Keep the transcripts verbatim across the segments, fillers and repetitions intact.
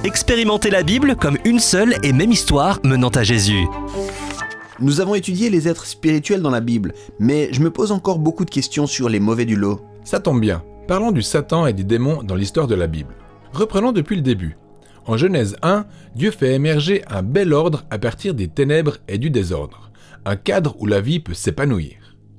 Expérimentez la Bible comme une seule et même histoire menant à Jésus. Nous avons étudié les êtres spirituels dans la Bible, mais je me pose encore beaucoup de questions sur les mauvais du lot. Ça tombe bien. Parlons du Satan et des démons dans l'histoire de la Bible. Reprenons depuis le début. En Genèse un, Dieu fait émerger un bel ordre à partir des ténèbres et du désordre, un cadre où la vie peut s'épanouir.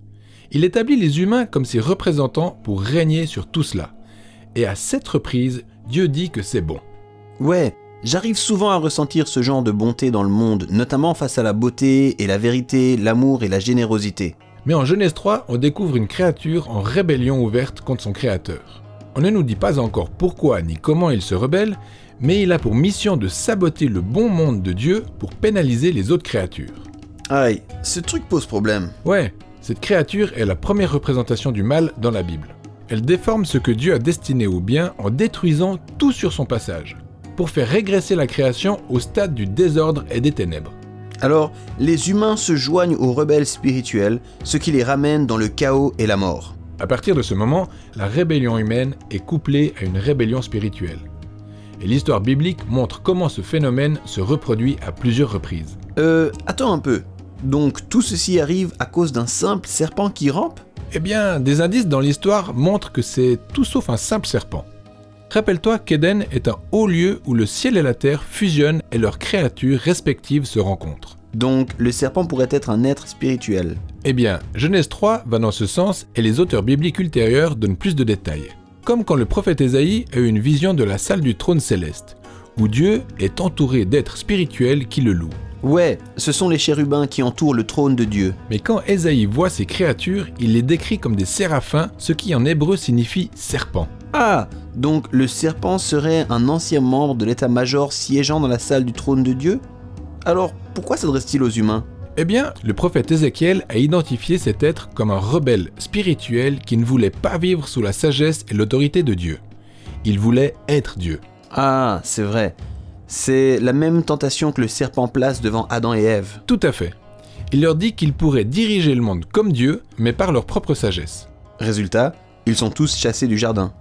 Il établit les humains comme ses représentants pour régner sur tout cela. Et à cette reprise, Dieu dit que c'est bon. Ouais, j'arrive souvent à ressentir ce genre de bonté dans le monde, notamment face à la beauté et la vérité, l'amour et la générosité. Mais en Genèse trois, on découvre une créature en rébellion ouverte contre son créateur. On ne nous dit pas encore pourquoi ni comment il se rebelle, mais il a pour mission de saboter le bon monde de Dieu pour pénaliser les autres créatures. Aïe, ce truc pose problème. Ouais, cette créature est la première représentation du mal dans la Bible. Elle déforme ce que Dieu a destiné au bien en détruisant tout sur son passage, pour faire régresser la création au stade du désordre et des ténèbres. Alors, les humains se joignent aux rebelles spirituels, ce qui les ramène dans le chaos et la mort. À partir de ce moment, la rébellion humaine est couplée à une rébellion spirituelle. Et l'histoire biblique montre comment ce phénomène se reproduit à plusieurs reprises. Euh, attends un peu. Donc tout ceci arrive à cause d'un simple serpent qui rampe ? Eh bien, des indices dans l'histoire montrent que c'est tout sauf un simple serpent. Rappelle-toi qu'Éden est un haut lieu où le ciel et la terre fusionnent et leurs créatures respectives se rencontrent. Donc le serpent pourrait être un être spirituel. Eh bien, Genèse trois va dans ce sens et les auteurs bibliques ultérieurs donnent plus de détails. Comme quand le prophète Ésaïe a eu une vision de la salle du trône céleste, où Dieu est entouré d'êtres spirituels qui le louent. Ouais, ce sont les chérubins qui entourent le trône de Dieu. Mais quand Ésaïe voit ces créatures, il les décrit comme des séraphins, ce qui en hébreu signifie serpent. Ah, donc le serpent serait un ancien membre de l'état-major siégeant dans la salle du trône de Dieu ? Alors, pourquoi s'adresse-t-il aux humains ? Eh bien, le prophète Ézéchiel a identifié cet être comme un rebelle spirituel qui ne voulait pas vivre sous la sagesse et l'autorité de Dieu. Il voulait être Dieu. Ah, c'est vrai. C'est la même tentation que le serpent place devant Adam et Ève. Tout à fait. Il leur dit qu'ils pourraient diriger le monde comme Dieu, mais par leur propre sagesse. Résultat, ils sont tous chassés du jardin.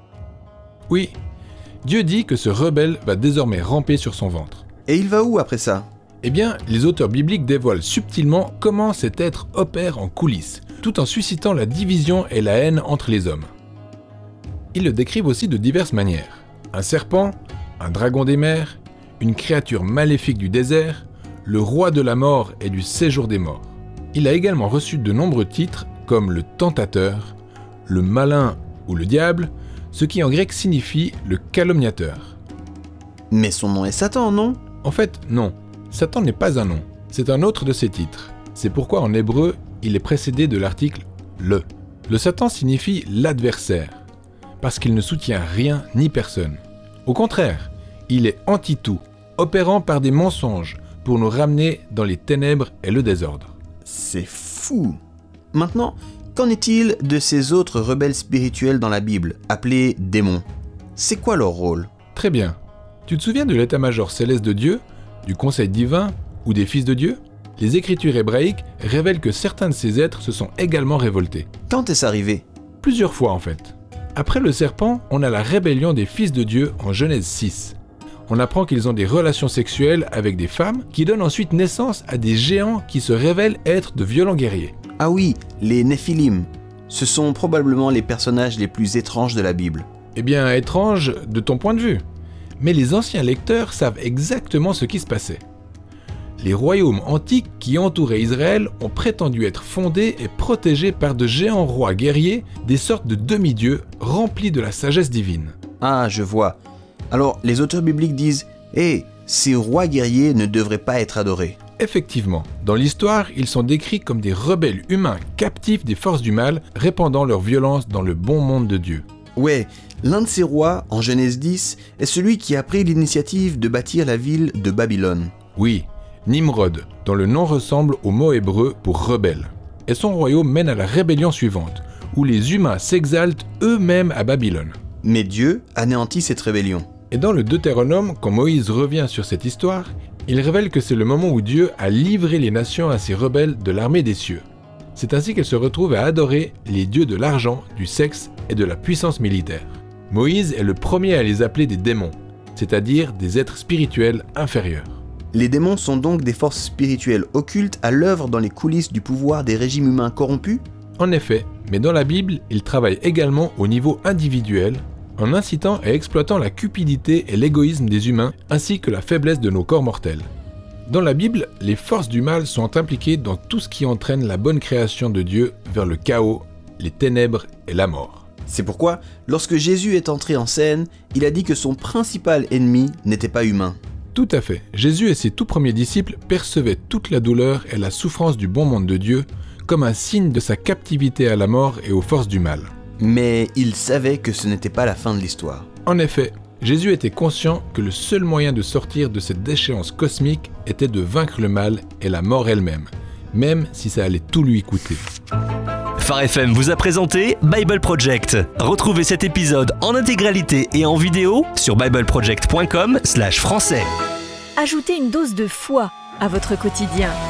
Oui, Dieu dit que ce rebelle va désormais ramper sur son ventre. Et il va où après ça ? Eh bien, les auteurs bibliques dévoilent subtilement comment cet être opère en coulisses, tout en suscitant la division et la haine entre les hommes. Ils le décrivent aussi de diverses manières. Un serpent, un dragon des mers, une créature maléfique du désert, le roi de la mort et du séjour des morts. Il a également reçu de nombreux titres comme le tentateur, le malin ou le diable, ce qui en grec signifie le calomniateur. Mais son nom est Satan, non ? En fait, non. Satan n'est pas un nom, c'est un autre de ses titres. C'est pourquoi en hébreu, il est précédé de l'article « le ». Le Satan signifie l'adversaire, parce qu'il ne soutient rien ni personne. Au contraire, il est anti-tout, opérant par des mensonges pour nous ramener dans les ténèbres et le désordre. C'est fou. Maintenant, qu'en est-il de ces autres rebelles spirituels dans la Bible, appelés démons ? C'est quoi leur rôle ? Très bien. Tu te souviens de l'état-major céleste de Dieu, du conseil divin ou des fils de Dieu ? Les écritures hébraïques révèlent que certains de ces êtres se sont également révoltés. Quand est-ce arrivé ? Plusieurs fois en fait. Après le serpent, on a la rébellion des fils de Dieu en Genèse six. On apprend qu'ils ont des relations sexuelles avec des femmes qui donnent ensuite naissance à des géants qui se révèlent être de violents guerriers. Ah oui, les Néphilim. Ce sont probablement les personnages les plus étranges de la Bible. Eh bien, étrange de ton point de vue. Mais les anciens lecteurs savent exactement ce qui se passait. Les royaumes antiques qui entouraient Israël ont prétendu être fondés et protégés par de géants rois guerriers, des sortes de demi-dieux remplis de la sagesse divine. Ah, je vois. Alors, les auteurs bibliques disent « Hé, ces rois guerriers ne devraient pas être adorés. » Effectivement, dans l'histoire, ils sont décrits comme des rebelles humains captifs des forces du mal, répandant leur violence dans le bon monde de Dieu. Ouais, l'un de ces rois, en Genèse dix, est celui qui a pris l'initiative de bâtir la ville de Babylone. Oui, Nimrod, dont le nom ressemble au mot hébreu pour rebelle. Et son royaume mène à la rébellion suivante, où les humains s'exaltent eux-mêmes à Babylone. Mais Dieu anéantit cette rébellion. Et dans le Deutéronome, quand Moïse revient sur cette histoire, il révèle que c'est le moment où Dieu a livré les nations à ces rebelles de l'armée des cieux. C'est ainsi qu'elles se retrouvent à adorer les dieux de l'argent, du sexe et de la puissance militaire. Moïse est le premier à les appeler des démons. c'est-à-dire des êtres spirituels inférieurs. Les démons sont donc des forces spirituelles occultes à l'œuvre dans les coulisses du pouvoir des régimes humains corrompus ? En effet, mais dans la Bible, ils travaillent également au niveau individuel, en incitant et exploitant la cupidité et l'égoïsme des humains, ainsi que la faiblesse de nos corps mortels. Dans la Bible, les forces du mal sont impliquées dans tout ce qui entraîne la bonne création de Dieu vers le chaos, les ténèbres et la mort. C'est pourquoi, lorsque Jésus est entré en scène, il a dit que son principal ennemi n'était pas humain. Tout à fait. Jésus et ses tout premiers disciples percevaient toute la douleur et la souffrance du bon monde de Dieu comme un signe de sa captivité à la mort et aux forces du mal. Mais il savait que ce n'était pas la fin de l'histoire. En effet, Jésus était conscient que le seul moyen de sortir de cette déchéance cosmique était de vaincre le mal et la mort elle-même, même si ça allait tout lui coûter. Phare F M vous a présenté Bible Project. Retrouvez cet épisode en intégralité et en vidéo sur bibleproject point com slash français. Ajoutez une dose de foi à votre quotidien.